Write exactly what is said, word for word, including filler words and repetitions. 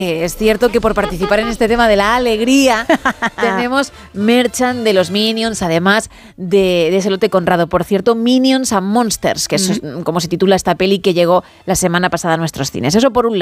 Es cierto que por participar en este tema de la alegría tenemos merchan de los Minions, además de, de ese lote Conrado. Por cierto, Minions and Monsters, que es mm-hmm. como se titula esta peli que llegó la semana pasada a nuestros cines. Eso por un lado.